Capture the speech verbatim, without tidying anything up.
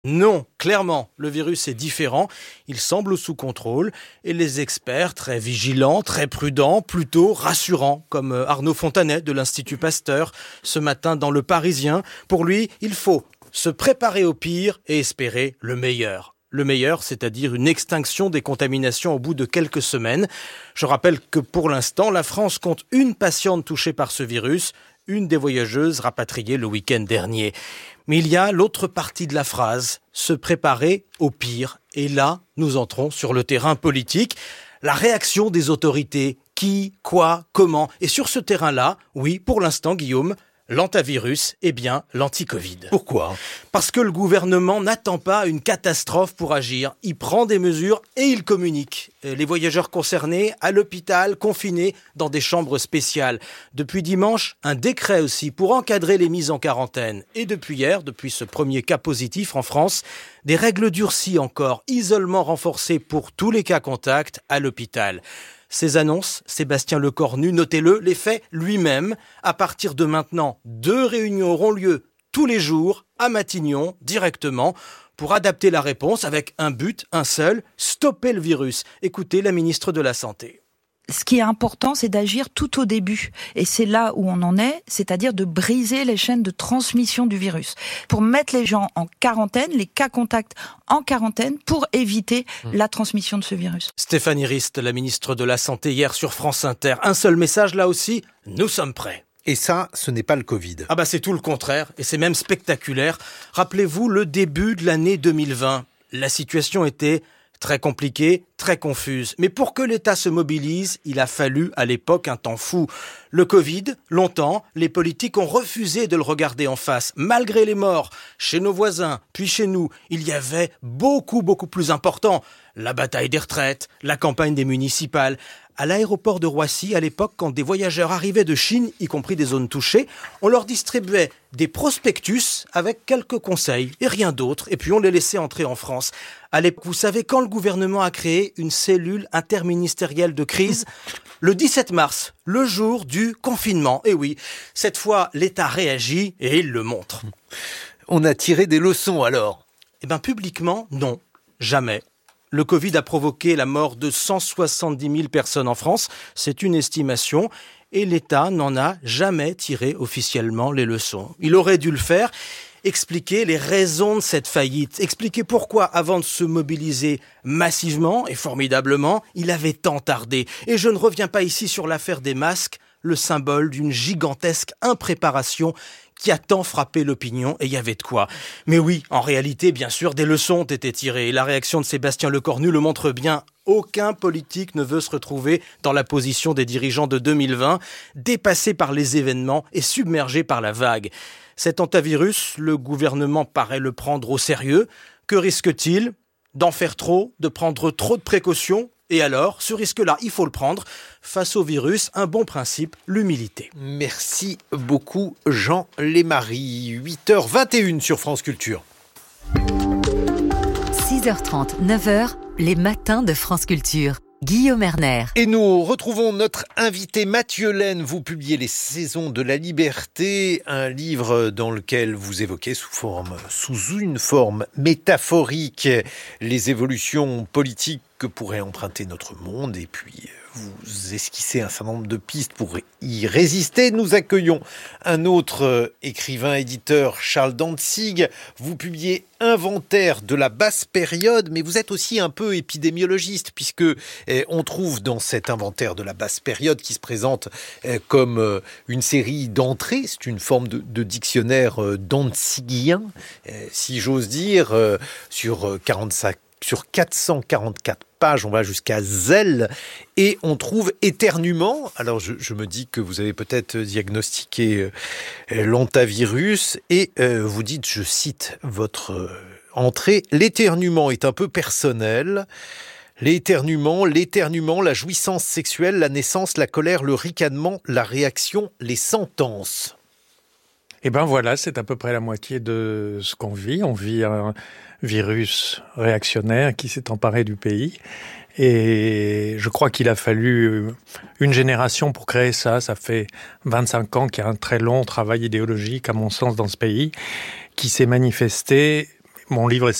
Non, clairement, le virus est différent, il semble sous contrôle et les experts, très vigilants, très prudents, plutôt rassurants, comme Arnaud Fontanet de l'Institut Pasteur, ce matin dans Le Parisien. Pour lui, il faut se préparer au pire et espérer le meilleur. Le meilleur, c'est-à-dire une extinction des contaminations au bout de quelques semaines. Je rappelle que pour l'instant, la France compte une patiente touchée par ce virus, une des voyageuses rapatriées le week-end dernier. Mais il y a l'autre partie de la phrase, se préparer au pire. Et là, nous entrons sur le terrain politique. La réaction des autorités, qui, quoi, comment. Et sur ce terrain-là, oui, pour l'instant, Guillaume, l'antivirus est bien l'anti-Covid. Pourquoi ? Parce que le gouvernement n'attend pas une catastrophe pour agir. Il prend des mesures et il communique. Les voyageurs concernés, à l'hôpital, confinés dans des chambres spéciales. Depuis dimanche, un décret aussi pour encadrer les mises en quarantaine. Et depuis hier, depuis ce premier cas positif en France, des règles durcies encore, isolement renforcé pour tous les cas contacts à l'hôpital. Ces annonces, Sébastien Lecornu, notez-le, les fait lui-même. À partir de maintenant, deux réunions auront lieu tous les jours à Matignon, directement, pour adapter la réponse avec un but, un seul, stopper le virus. Écoutez la ministre de la Santé. Ce qui est important, c'est d'agir tout au début. Et c'est là où on en est, c'est-à-dire de briser les chaînes de transmission du virus. Pour mettre les gens en quarantaine, les cas contacts en quarantaine, pour éviter mmh. la transmission de ce virus. Stéphanie Rist, la ministre de la Santé, hier sur France Inter. Un seul message là aussi, nous sommes prêts. Et ça, ce n'est pas le Covid. Ah bah c'est tout le contraire, et c'est même spectaculaire. Rappelez-vous le début de l'année deux mille vingt. La situation était très compliquée, très confuse. Mais pour que l'État se mobilise, il a fallu à l'époque un temps fou. Le Covid, longtemps, les politiques ont refusé de le regarder en face. Malgré les morts, chez nos voisins, puis chez nous, il y avait beaucoup, beaucoup plus important. La bataille des retraites, la campagne des municipales. À l'aéroport de Roissy, à l'époque, quand des voyageurs arrivaient de Chine, y compris des zones touchées, on leur distribuait des prospectus avec quelques conseils et rien d'autre. Et puis on les laissait entrer en France. À l'époque, vous savez quand le gouvernement a créé une cellule interministérielle de crise ? Le dix-sept mars, le jour du confinement. Et oui, cette fois, l'État réagit et il le montre. On a tiré des leçons alors ? Eh bien, publiquement, non, jamais. Le Covid a provoqué la mort de cent soixante-dix mille personnes en France, c'est une estimation, et l'État n'en a jamais tiré officiellement les leçons. Il aurait dû le faire, expliquer les raisons de cette faillite, expliquer pourquoi, avant de se mobiliser massivement et formidablement, il avait tant tardé. Et je ne reviens pas ici sur l'affaire des masques, le symbole d'une gigantesque impréparation qui a tant frappé l'opinion, et il y avait de quoi. Mais oui, en réalité, bien sûr, des leçons ont été tirées. Et la réaction de Sébastien Lecornu le montre bien. Aucun politique ne veut se retrouver dans la position des dirigeants de deux mille vingt, dépassés par les événements et submergés par la vague. Cet antivirus, le gouvernement paraît le prendre au sérieux. Que risque-t-il ? D'en faire trop ? De prendre trop de précautions ? Et alors, ce risque-là, il faut le prendre. Face au virus, un bon principe, l'humilité. Merci beaucoup Jean Lémarie. huit heures vingt et une sur France Culture. six heures trente, neuf heures, les matins de France Culture. Guillaume Erner. Et nous retrouvons notre invité Mathieu Laine. Vous publiez Les Saisons de la Liberté, un livre dans lequel vous évoquez sous forme, sous une forme métaphorique les évolutions politiques que pourrait emprunter notre monde, et puis vous esquissez un certain nombre de pistes pour y résister. Nous accueillons un autre écrivain, éditeur, Charles Dantzig. Vous publiez Inventaire de la basse période, mais vous êtes aussi un peu épidémiologiste, puisque eh, on trouve dans cet inventaire de la basse période, qui se présente eh, comme euh, une série d'entrées, c'est une forme de, de dictionnaire euh, dantzigien, eh, si j'ose dire, euh, sur euh, quarante-cinq Sur quatre cent quarante-quatre pages, on va jusqu'à Zèle, et on trouve éternuement. Alors je, je me dis que vous avez peut-être diagnostiqué euh, l'antivirus, et euh, vous dites, je cite votre euh, entrée, l'éternuement est un peu personnel. L'éternuement, l'éternuement, la jouissance sexuelle, la naissance, la colère, le ricanement, la réaction, les sentences. Eh ben voilà, c'est à peu près la moitié de ce qu'on vit. On vit un virus réactionnaire qui s'est emparé du pays. Et je crois qu'il a fallu une génération pour créer ça. Ça fait vingt-cinq ans qu'il y a un très long travail idéologique, à mon sens, dans ce pays, qui s'est manifesté. Mon livre est